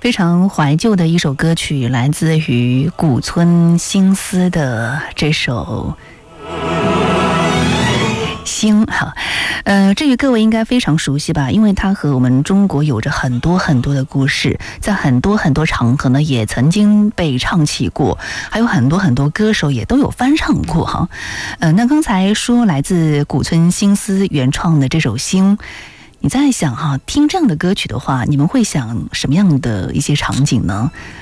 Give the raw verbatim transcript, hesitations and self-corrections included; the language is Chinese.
非常怀旧的一首歌曲，来自于古村新司的这首星哈，呃，这个各位应该非常熟悉吧，因为它和我们中国有着很多很多的故事，在很多很多场合呢也曾经被唱起过，还有很多很多歌手也都有翻唱过哈。呃，那刚才说来自古村新司原创的这首星，你在想哈，听这样的歌曲的话，你们会想什么样的一些场景呢？